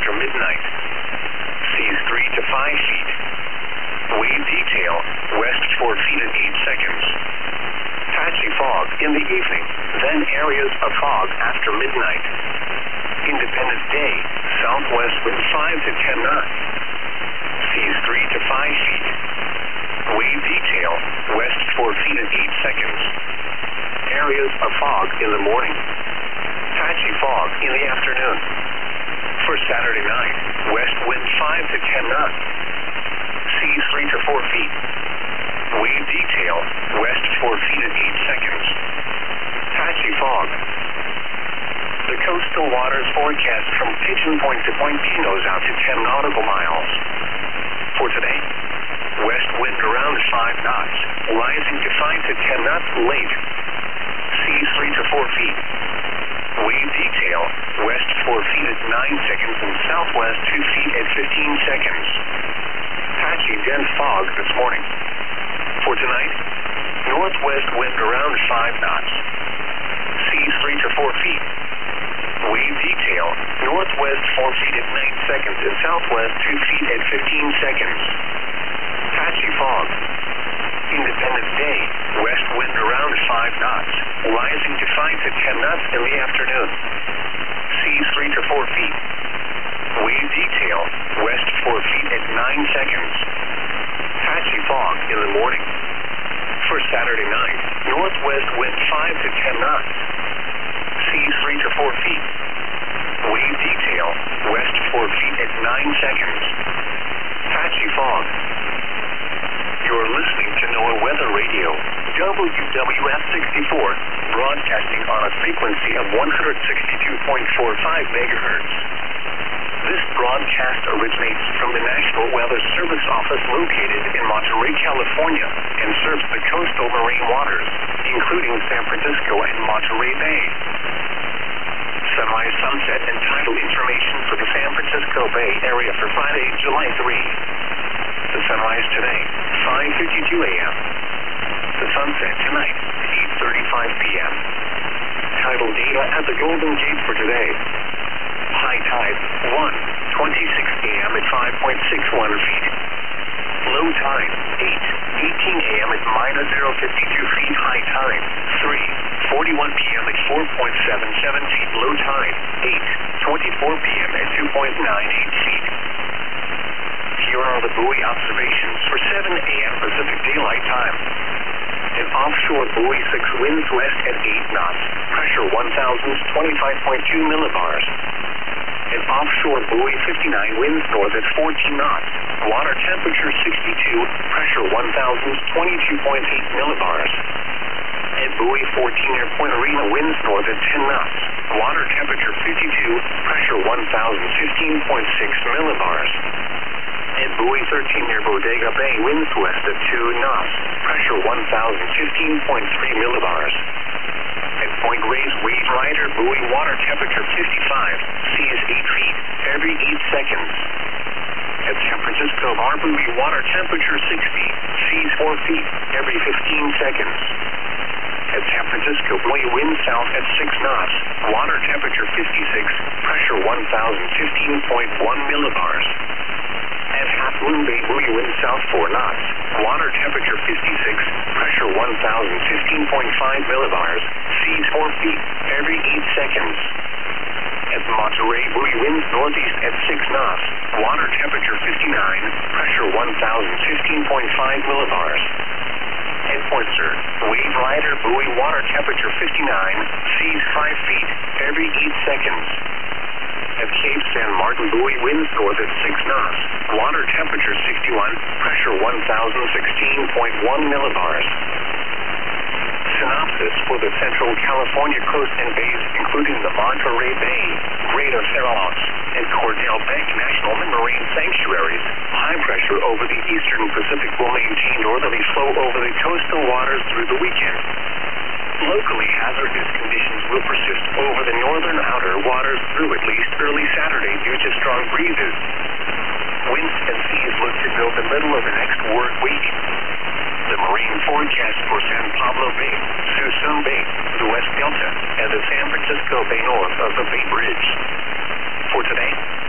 after midnight. Seas 3 to 5 feet. Wave detail, west 4 feet and 8 seconds. Patchy fog in the evening, then areas of fog after midnight. Independence Day, southwest wind 5 to 10 knots. Seas 3 to 5 feet. Wave detail, west 4 feet and 8 seconds. Areas of fog in the morning. Patchy fog in the afternoon. For Saturday night, west wind 5 to 10 knots. Seas 3 to 4 feet. Wave detail, west 4 feet and 8 seconds. Patchy fog. The coastal waters forecast from Pigeon Point to Point Pinos out to 10 nautical miles. For today, west wind around 5 knots, rising to 5 to 10 knots late. Seas 3 to 4 feet. Wave detail, west 4 feet at 9 seconds and southwest 2 feet at 15 seconds. Patchy dense fog this morning. For tonight, northwest wind around 5 knots. Seas 3 to 4 feet. Wave detail, northwest 4 feet at 9 seconds and southwest 2 feet at 15 seconds. Patchy fog. Independence Day, west wind around 5 knots, rising to 5 to 10 knots in the afternoon. Seas 3 to 4 feet. Wave detail, west 4 feet at 9 seconds. Patchy fog in the morning. For Saturday night, northwest wind 5 to 10 knots. Seas 3 to 4 feet. Wave detail, west 4 feet at 9 seconds. Patchy fog. You're listening to NOAA Weather Radio, WWF 64, broadcasting on a frequency of 162.45 megahertz. This broadcast originates from the National Weather Service office located in Monterey, California, and serves the coastal marine waters, including San Francisco and Monterey Bay. Sunrise, sunset, and tidal information for the San Francisco Bay area for Friday, July 3. The sunrise today, 5:52 a.m. The sunset tonight, 8:35 p.m. Tidal data at the Golden Gate for today. High tide, 1:26 a.m. at 5.61 feet. Low tide, 8:18 a.m. at -0.52 feet. High tide, 3:41 p.m. at 4.77 feet. Low tide, 8:24 p.m. at 2.98 feet. Here are the buoy observations for 7 a.m. Pacific Daylight Time. An offshore buoy 6 winds west at 8 knots, pressure 1,025.2 millibars. An offshore buoy 59 winds north at 14 knots, water temperature 62, pressure 1,022.8 millibars. At buoy 14 near Point Arena winds north at 10 knots, water temperature 52, pressure 1,015.6 millibars. At buoy 13 near Bodega Bay winds west at 2 knots, pressure 1,015.3 millibars. At Point Reyes Wave Rider buoy water temperature 55, seas 8 feet every 8 seconds. At San Francisco Bar buoy water temperature 60, seas 4 feet every 15 seconds. At San Francisco buoy wind south at 6 knots, water temperature 56, pressure 1,015.1 millibars. At Half Moon Bay buoy wind south 4 knots, water temperature 56, pressure 1,015.5 millibars, seas 4 feet every 8 seconds. At Monterey buoy winds northeast at 6 knots, water temperature 59, pressure 1,015.5 millibars. At Point Sur, Wave Rider buoy water temperature 59, seas 5 feet every 8 seconds. At Cape San Martin buoy winds north at 6 knots, water temperature 61, pressure 1,016.1 millibars. Synopsis for the Central California coast and bays, including the Monterey Bay, Greater Farallones, and Cordell Bank National Marine Sanctuaries. High pressure over the eastern Pacific will maintain northerly flow over the coastal waters through the weekend. Locally, hazardous conditions will persist over the northern outer waters through at least early Saturday due to strong breezes. Winds and seas look to build the middle of the next work week. The marine forecast for San Pablo Bay, Suisun Bay, the West Delta, and the San Francisco Bay north of the Bay Bridge. For today,